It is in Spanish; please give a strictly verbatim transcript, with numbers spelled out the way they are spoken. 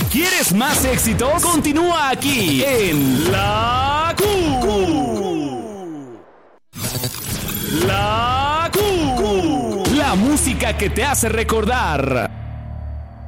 ¿Quieres más éxitos? Continúa aquí en La Q. La Q. La música que te hace recordar.